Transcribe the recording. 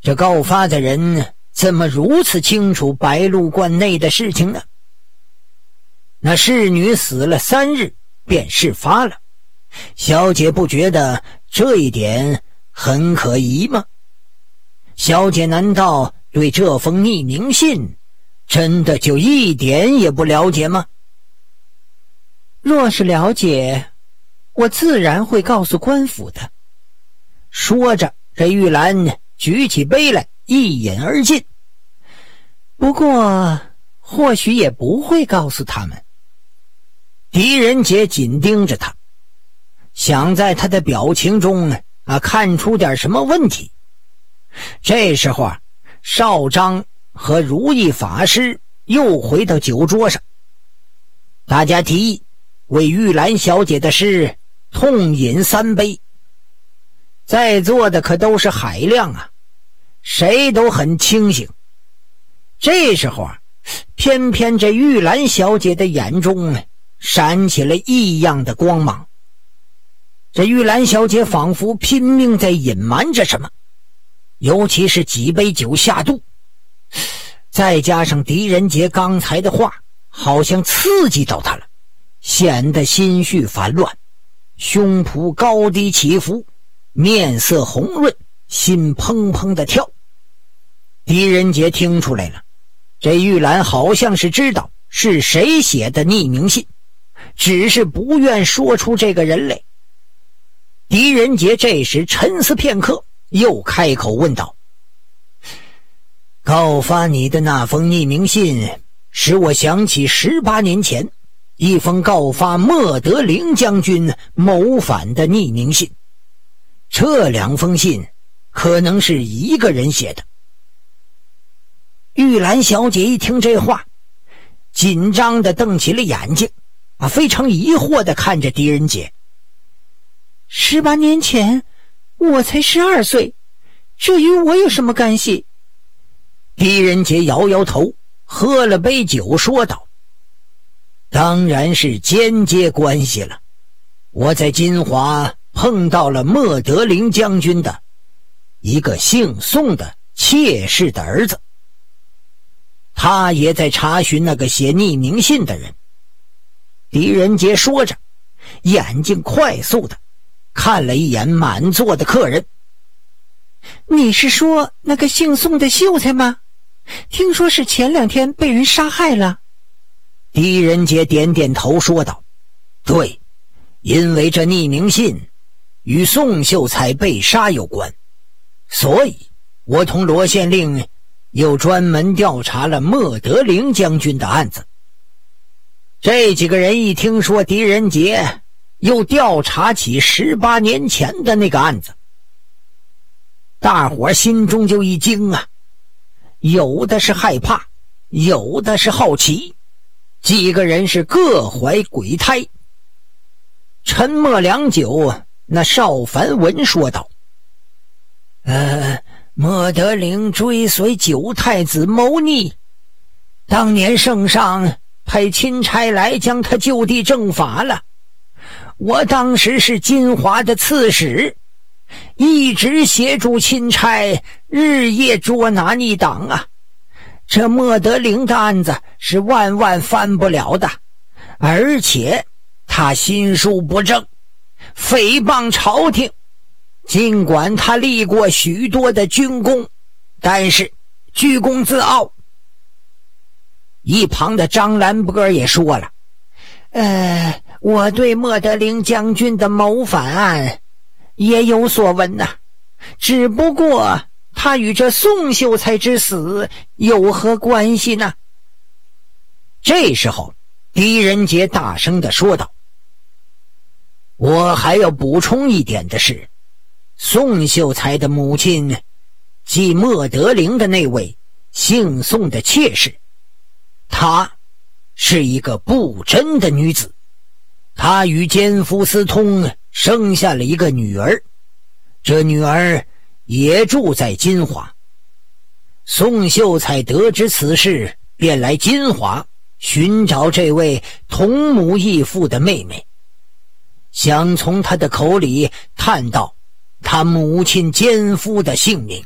这告发的人怎么如此清楚白鹿关内的事情呢？那侍女死了3日便事发了，小姐不觉得这一点很可疑吗？小姐难道对这封匿名信真的就一点也不了解吗？ 若是了解，我自然会告诉官府的。 说着，这玉兰举起杯来一饮而尽。 不过或许也不会告诉他们。 狄仁杰紧盯着他，想在他的表情中看出点什么问题。这时候少章和如意法师又回到酒桌上，大家提议为玉兰小姐的事痛饮3杯。在座的可都是海量啊，谁都很清醒。这时候偏偏这玉兰小姐的眼中闪起了异样的光芒。这玉兰小姐仿佛拼命在隐瞒着什么，尤其是几杯酒下肚，再加上狄仁杰刚才的话好像刺激到他了，显得心绪烦乱，胸脯高低起伏，面色红润，心砰砰地跳。狄仁杰听出来了，这玉兰好像是知道是谁写的匿名信，只是不愿说出这个人来。狄仁杰这时沉思片刻，又开口问道：告发你的那封匿名信使我想起18年前一封告发莫德林将军谋反的匿名信，这2封信可能是一个人写的。玉兰小姐一听这话，紧张地瞪起了眼睛，非常疑惑地看着狄仁杰。 18年前我才12岁，这与我有什么干系？ 狄仁杰摇摇头，喝了杯酒说道：当然是间接关系了。我在金华碰到了莫德林将军的一个姓宋的妾室的儿子，他也在查询那个写匿名信的人。狄仁杰说着，眼睛快速的看了一眼满座的客人。 你是说那个姓宋的秀才吗？听说是前2天被人杀害了。 狄仁杰点点头说道：对，因为这匿名信与宋秀才被杀有关，所以我同罗县令又专门调查了莫德林将军的案子。这几个人一听说狄仁杰又调查起18年前的那个案子，大伙心中就一惊啊，有的是害怕，有的是好奇，几个人是各怀鬼胎。沉默良久，那邵凡文说道：莫德林追随9太子谋逆，当年圣上派钦差来将他就地正法了。我当时是金华的刺史，一直协助钦差日夜捉拿逆党啊。这莫德林的案子是万万翻不了的，而且他心术不正，诽谤朝廷。尽管他立过许多的军功，但是居功自傲。一旁的张兰波也说了：我对莫德林将军的谋反案也有所闻呐，只不过他与这宋秀才之死有何关系呢？这时候狄仁杰大声地说道：我还要补充一点的是，宋秀才的母亲即莫德林的那位姓宋的妾室，她是一个不贞的女子，她与奸夫私通，生下了一个女儿，这女儿也住在金华。宋秀才得知此事，便来金华寻找这位同母异父的妹妹，想从她的口里探到他母亲奸夫的姓名。